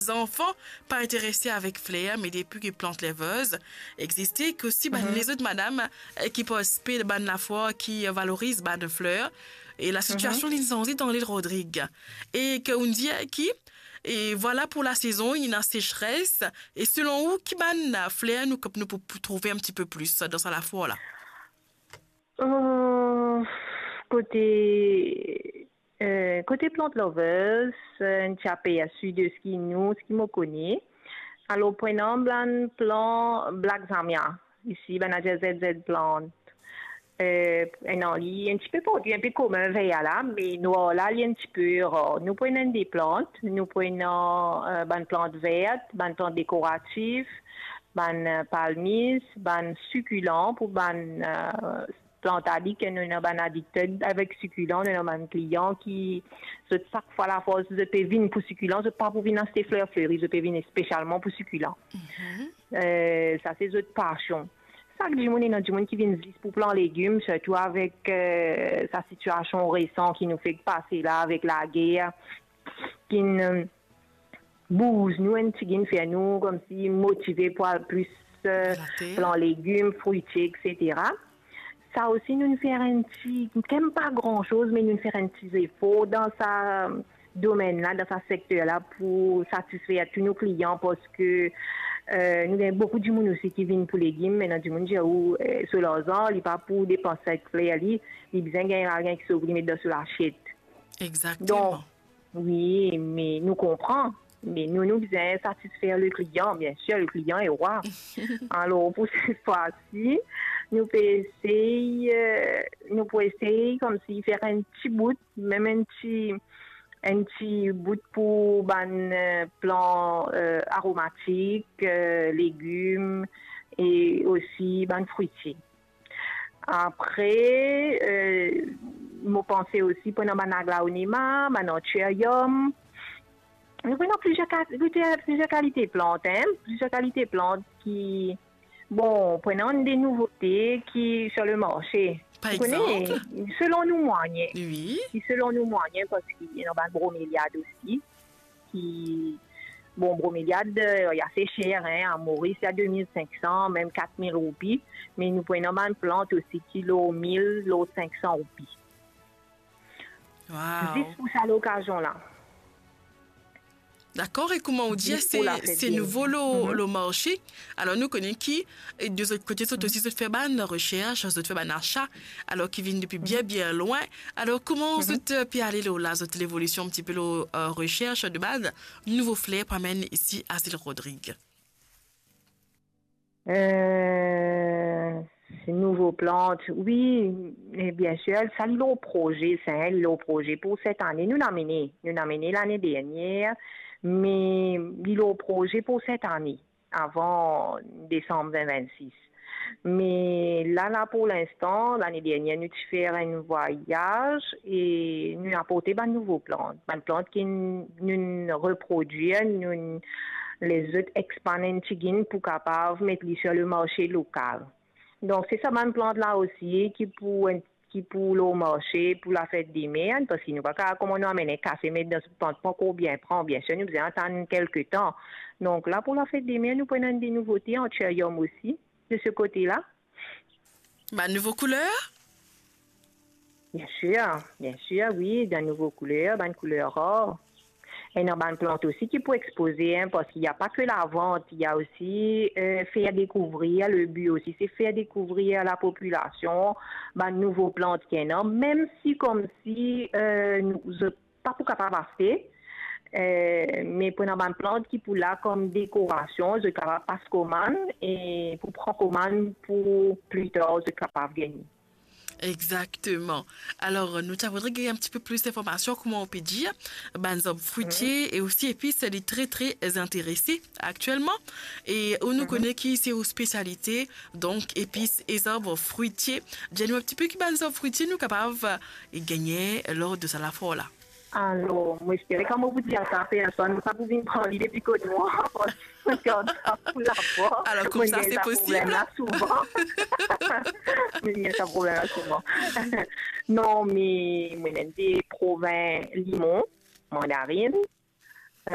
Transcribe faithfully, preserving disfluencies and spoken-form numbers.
enfants pas intéressés avec flair, mais depuis qu'ils plantent les veuses, existait qu'aussi ben, Mhm. les autres madames euh, qui participent ben, la foi, qui euh, valorisent ben, de fleurs. Et la Mhm. situation l'incendie dans l'île Rodrigue. Et qu'on dit qui et voilà pour la saison, il y a une sécheresse. Et selon vous, qui ban la fleur, nous, nous pouvons trouver un petit peu plus dans la foi là. Euh, côté, euh, côté plante lovers, euh, un chapé à su de ce qui nous, ce qui me connaît. Alors, prenons un plan Black Zamia. Ici, ben, a Z Z plant. Euh, non, il est un petit peu produit, un peu comme un verre là, mais nous, là, il est un petit peu rare. Nous prenons des plantes, nous prenons euh, ben, plantes vertes, ben, plantes décoratives, ben, euh, palmiers, ben, succulents pour ben, euh, plantes addicts, nous avons ben, addicted avec succulents, nous avons un client qui, chaque fois la fois, je peux venir pour succulents, je pas pour venir dans ces fleurs fleuries, je peux venir spécialement pour succulents. Mhm. Euh, ça, c'est notre passion. Chaque jour, il y a du monde qui vient juste pour planter légumes, surtout avec euh, sa situation récente qui nous fait passer là avec la guerre, qui nous bouge, nous, un petit gain fait nous, comme si motivé pour plus euh, La terre. planter légumes, fruitiers, et cetera. Ça aussi, nous nous fait un petit, même pas grand chose, mais nous faire un petit effort dans sa domaine-là, dans ce secteur-là, pour satisfaire tous nos clients parce que euh, nous avons beaucoup de monde aussi qui viennent pour les légumes, mais du monde où euh, sur leurs ans, il n'est pas pour dépenser avec fleurs, il il besoin de rien qui s'ouvre mettre dans la l'assiette. Donc, Exactement. oui, mais nous comprenons. Mais nous, nous besoin satisfaire le client. Bien sûr, le client est roi. Alors, pour cette fois-ci, nous pouvons essayer, euh, nous pouvons essayer comme si faire un petit bout, même un petit, un petit bout pour ben, euh, plants euh, aromatiques, euh, légumes et aussi ben, fruitiers. Après, euh, je pensais aussi pour un aglaonema, un anthurium. Nous prenons plusieurs, plusieurs qualités de plantes, hein? Plusieurs qualités de plantes qui, bon, prenons des nouveautés qui sur le marché. Par Vous exemple, connaissez, selon nous moyens, oui. qui selon nous moyens, parce qu'il y a une broméliade aussi, qui, bon, broméliade, il y a assez cher, hein? À Maurice, il y a deux mille cinq cents, même quatre mille roupies, mais nous prenons une plante aussi, kilo mille, kilo cinq cents roupies. Wow. Juste pour ça l'occasion-là. D'accord, et comment on dit, Juste pour la c'est fête c'est bien. nouveau le, Mhm. le marché. Alors, nous connaissons qui, et de l'autre côté, c'est aussi de faire une recherche, de faire un achat, alors qui viennent depuis bien, bien loin. Alors, comment vous Mhm. peut aller là, l'évolution un petit peu, la recherche de base, nouveau flair promène ici à Île Rodrigue. Euh, ces nouveaux plantes, oui, et bien sûr, ça le projet, c'est le projet pour cette année. Nous l'avons mené, nous l'avons mené l'année dernière, mais le projet pour cette année, avant décembre deux mille vingt-six. Mais là, là, pour l'instant, l'année dernière, nous avons fait un voyage et nous avons apporté de nouveaux plantes. Des plantes qui nous reproduisent, nous les autres expandent un petit peu pour capable mettre sur le marché local. Donc, c'est ça, même plante là aussi qui pour qui pour le marché, pour la fête des mères, parce que nous pas comment nous amener café, mettre dans ce plante, pas qu'on bien prend, bien sûr, nous devons attendre quelques temps. Donc, là, pour la fête des mères, nous prenons des nouveautés en Tchérium aussi, de ce côté-là. Bah, nouveau couleur? Bien sûr, bien sûr, oui, de nouvelles couleurs, de couleurs rares. Et dans une plante aussi qui peut exposer, hein, parce qu'il n'y a pas que la vente, il y a aussi euh, faire découvrir, le but aussi, c'est faire découvrir à la population ben, nouveaux plantes qui sont, même si comme si euh, nous sommes pas pour capable d'acheter, euh, mais pour une plante qui pour là comme décoration, je suis capable de passer commande et pour prendre commande pour plus tard, je suis capable de gagner. Exactement. Alors, nous t'avons gagner un petit peu plus d'informations, comment on peut dire, ben, des arbres Mhm, fruitiers et aussi épices, elle est très, très intéressée actuellement. Et on nous mhm. connaît qui c'est aux spécialités, donc épices et arbres fruitiers. Dis-nous un petit peu qui ben, des arbres fruitiers, nous capables de gagner lors de ça la fois là. Alors, moi, j'espère comment vous dire ça, personne, ça vous vient prendre l'idée plus que moi, parce que regarde ça pour la fois, Alors, comme moi, ça, j'ai c'est ce possible. problème-là souvent. J'ai ce problème-là souvent. Non, mais moi, j'ai des provins limon, mandarine,